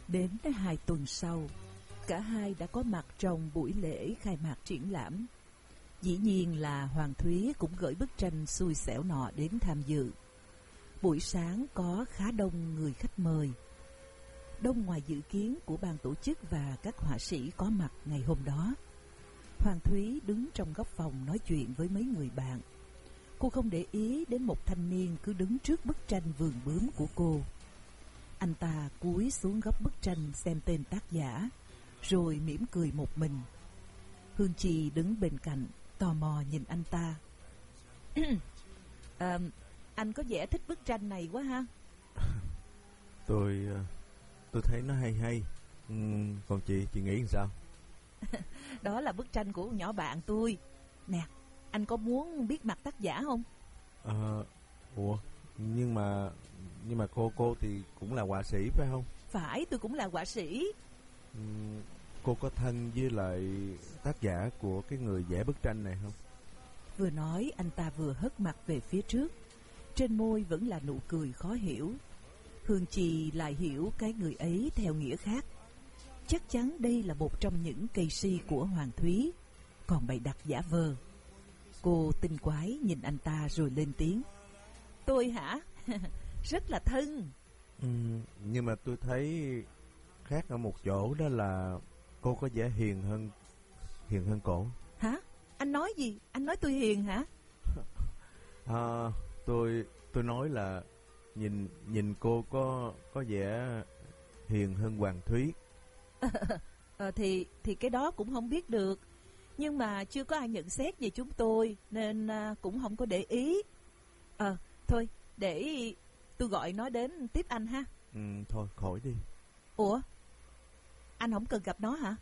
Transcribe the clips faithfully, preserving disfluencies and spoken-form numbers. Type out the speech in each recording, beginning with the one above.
Đến hai tuần sau, cả hai đã có mặt trong buổi lễ khai mạc triển lãm. Dĩ nhiên là Hoàng Thúy cũng gửi bức tranh xui xẻo nọ đến tham dự. Buổi sáng có khá đông người khách mời, đông ngoài dự kiến của ban tổ chức và các họa sĩ có mặt ngày hôm đó. Hoàng Thúy đứng trong góc phòng nói chuyện với mấy người bạn. Cô không để ý đến một thanh niên cứ đứng trước bức tranh vườn bướm của cô. Anh ta cúi xuống góc bức tranh xem tên tác giả, rồi mỉm cười một mình. Hương Chi đứng bên cạnh, tò mò nhìn anh ta. à, Anh có vẻ thích bức tranh này quá ha. Tôi tôi thấy nó hay hay. Ừ, còn chị, chị nghĩ sao? Đó là bức tranh của nhỏ bạn tôi. Nè, anh có muốn biết mặt tác giả không? À, ủa, nhưng mà nhưng mà cô cô thì cũng là họa sĩ phải không? Phải, tôi cũng là họa sĩ. Ừ, cô có thân với lại tác giả của cái người vẽ bức tranh này không? Vừa nói, anh ta vừa hất mặt về phía trước. Trên môi vẫn là nụ cười khó hiểu. Hương Chi lại hiểu cái người ấy theo nghĩa khác. Chắc chắn đây là một trong những cây si của Hoàng Thúy, còn bày đặt giả vờ. Cô tinh quái nhìn anh ta rồi lên tiếng. Tôi hả? Rất là thân. Ừ, nhưng mà tôi thấy khác ở một chỗ, đó là cô có vẻ hiền hơn hiền hơn cổ. Hả? Anh nói gì? Anh nói tôi hiền hả? À, tôi tôi nói là nhìn nhìn cô có có vẻ hiền hơn Hoàng Thúy. ờ, thì thì cái đó cũng không biết được, nhưng mà chưa có ai nhận xét về chúng tôi nên à, cũng không có để ý. Ờ thôi, để tôi gọi nó đến tiếp anh ha. Ừ, thôi khỏi đi. Ủa, anh không cần gặp nó hả?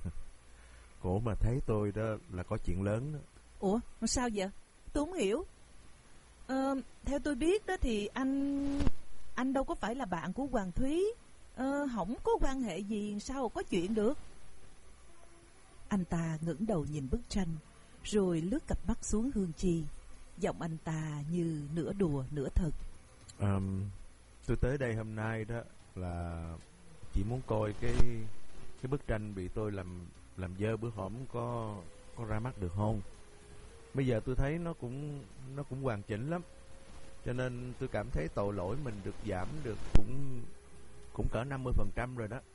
Cổ mà thấy tôi đó là có chuyện lớn đó. Ủa, sao vậy? Tôi không hiểu. Ờ, theo tôi biết đó thì anh anh đâu có phải là bạn của Hoàng Thúy. Ờ, không có quan hệ gì, sao có chuyện được? Anh ta ngẩng đầu nhìn bức tranh, rồi lướt cặp mắt xuống Hương Chi. Giọng anh ta như nửa đùa nửa thật. À, tôi tới đây hôm nay đó là chỉ muốn coi cái cái bức tranh bị tôi làm làm dơ bữa hổm có có ra mắt được không? Bây giờ tôi thấy nó cũng nó cũng hoàn chỉnh lắm, cho nên tôi cảm thấy tội lỗi mình được giảm được cũng cũng cỡ năm mươi phần trăm rồi đó.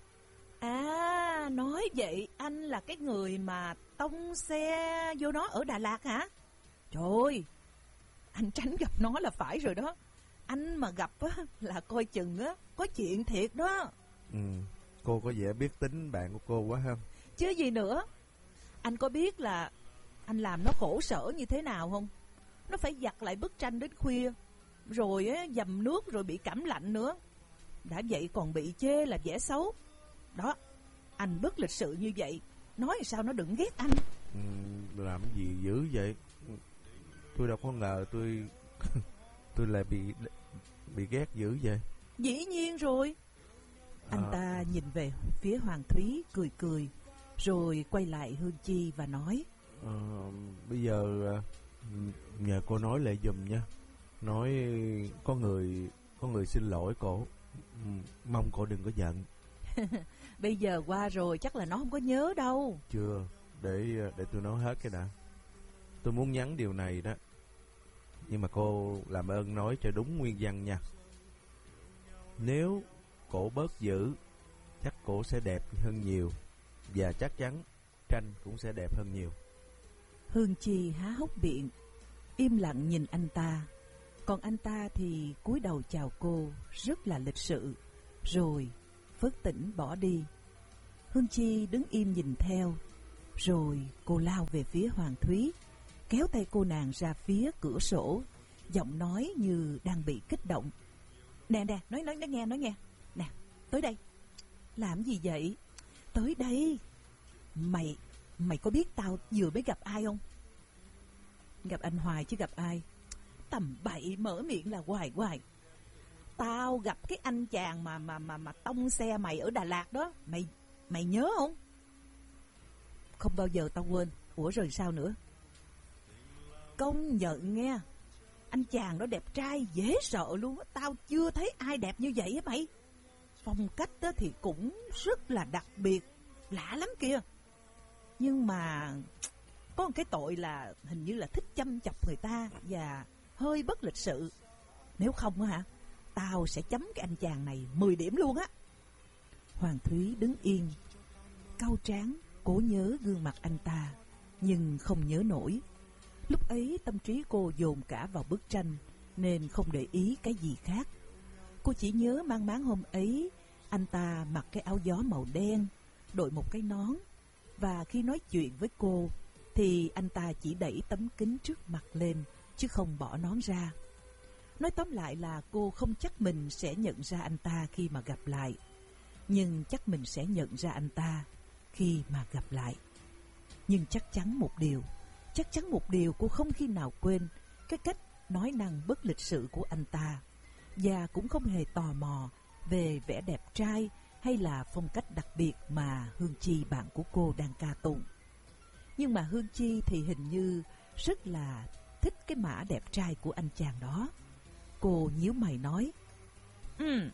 À, nói vậy anh là cái người mà tông xe vô nó ở Đà Lạt hả? Trời ơi, anh tránh gặp nó là phải rồi đó. Anh mà gặp á là coi chừng á có chuyện thiệt đó. Ừ, cô có vẻ biết tính bạn của cô quá ha. Chứ gì nữa. Anh có biết là anh làm nó khổ sở như thế nào không? Nó phải giặt lại bức tranh đến khuya, rồi á dầm nước rồi bị cảm lạnh nữa. Đã vậy còn bị chê là vẽ xấu. Đó, anh bất lịch sự như vậy, nói sao nó đừng ghét anh. Ừ, làm gì dữ vậy? Tôi đâu có ngờ tôi tôi lại bị bị ghét dữ vậy. Dĩ nhiên rồi. Anh à... ta nhìn về phía Hoàng Thúy cười cười, rồi quay lại Hương Chi và nói. à, Bây giờ nhờ cô nói lại giùm nha. Nói có người Có người xin lỗi cổ. Mong cô đừng có giận. Bây giờ qua rồi chắc là nó không có nhớ đâu. Chưa, để để tôi nói hết cái đã. Tôi muốn nhắn điều này đó, nhưng mà cô làm ơn nói cho đúng nguyên văn nha. Nếu cổ bớt dữ, chắc cổ sẽ đẹp hơn nhiều, và chắc chắn tranh cũng sẽ đẹp hơn nhiều. Hương Chi há hốc miệng, im lặng nhìn anh ta. Còn anh ta thì cúi đầu chào cô rất là lịch sự, rồi phớt tỉnh bỏ đi. Hương Chi đứng im nhìn theo, rồi cô lao về phía Hoàng Thúy, kéo tay cô nàng ra phía cửa sổ, giọng nói như đang bị kích động. Nè nè, nói nói nói nghe nói nghe. Nè, tới đây. Làm gì vậy? Tới đây. Mày mày có biết tao vừa mới gặp ai không? Gặp anh Hoài chứ gặp ai. Tầm bậy, mở miệng là hoài hoài. Tao gặp cái anh chàng mà mà mà mà tông xe mày ở Đà Lạt đó. Mày mày nhớ không? Không bao giờ tao quên. Ủa rồi sao nữa? Công nhận nghe, anh chàng đó đẹp trai dễ sợ luôn á. Tao chưa thấy ai đẹp như vậy á mày. phong cách đó thì cũng rất là đặc biệt, lạ lắm kìa. Nhưng mà có một cái tội là hình như là thích chăm chọc người ta và hơi bất lịch sự. Nếu không á hả, tao sẽ chấm cái anh chàng này mười điểm luôn á. Hoàng Thúy đứng yên, cau trán, cố nhớ gương mặt anh ta, nhưng không nhớ nổi. Lúc ấy tâm trí cô dồn cả vào bức tranh, nên không để ý cái gì khác. Cô chỉ nhớ mang máng hôm ấy, anh ta mặc cái áo gió màu đen, đội một cái nón, và khi nói chuyện với cô, thì anh ta chỉ đẩy tấm kính trước mặt lên, chứ không bỏ nón ra. Nói tóm lại là cô không chắc mình sẽ nhận ra anh ta khi mà gặp lại, nhưng chắc mình sẽ nhận ra anh ta khi mà gặp lại. Nhưng chắc chắn một điều, chắc chắn một điều cô không khi nào quên cái cách nói năng bất lịch sự của anh ta, và cũng không hề tò mò về vẻ đẹp trai hay là phong cách đặc biệt mà Hương Chi bạn của cô đang ca tụng. Nhưng mà Hương Chi thì hình như rất là thích cái mã đẹp trai của anh chàng đó. Cô nhíu mày nói, ừ,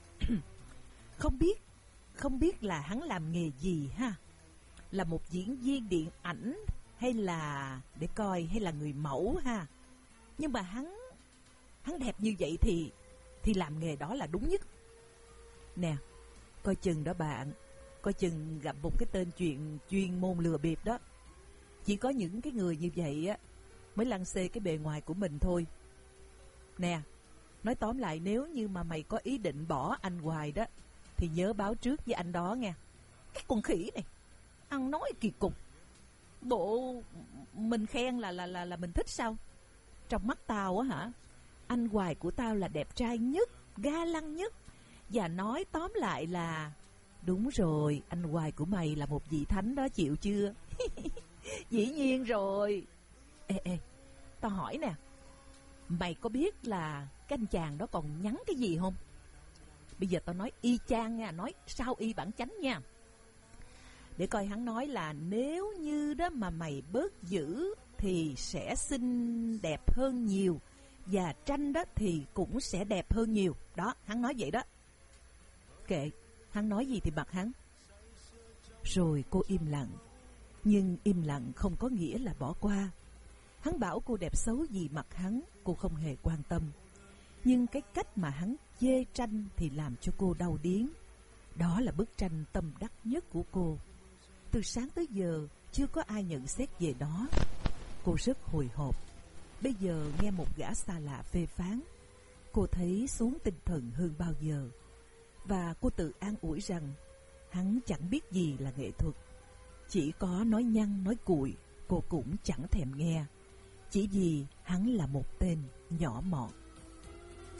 không biết, không biết là hắn làm nghề gì ha? Là một diễn viên điện ảnh hay là để coi hay là người mẫu ha? Nhưng mà hắn hắn đẹp như vậy thì thì làm nghề đó là đúng nhất. Nè, coi chừng đó bạn, coi chừng gặp một cái tên chuyện chuyên môn lừa bịp đó. Chỉ có những cái người như vậy á mới lăng xê cái bề ngoài của mình thôi. Nè, nói tóm lại, nếu như mà mày có ý định bỏ anh hoài đó thì nhớ báo trước với anh đó nghe. Cái con khỉ này, ăn nói kỳ cục. Bộ mình khen là là là là mình thích sao? Trong mắt tao á hả, anh Hoài của tao là đẹp trai nhất, ga lăng nhất. Và nói tóm lại là đúng rồi, anh Hoài của mày là một vị thánh đó, chịu chưa? Dĩ nhiên rồi. Ê ê, tao hỏi nè, mày có biết là cái anh chàng đó còn nhắn cái gì không? Bây giờ tao nói y chang nha, nói sao y bản chánh nha. Để coi, hắn nói là nếu như đó mà mày bớt dữ thì sẽ xinh đẹp hơn nhiều, và tranh đó thì cũng sẽ đẹp hơn nhiều. Đó, hắn nói vậy đó. Kệ, hắn nói gì thì mặc hắn. Rồi cô im lặng. Nhưng im lặng không có nghĩa là bỏ qua. Hắn bảo cô đẹp xấu gì mặc hắn, cô không hề quan tâm. Nhưng cái cách mà hắn chê tranh thì làm cho cô đau điếng. Đó là bức tranh tâm đắc nhất của cô. Từ sáng tới giờ chưa có ai nhận xét về đó. Cô rất hồi hộp. Bây giờ nghe một gã xa lạ phê phán, cô thấy xuống tinh thần hơn bao giờ. Và cô tự an ủi rằng hắn chẳng biết gì là nghệ thuật. Chỉ có nói nhăng nói cuội cô cũng chẳng thèm nghe, chỉ vì hắn là một tên nhỏ mọn.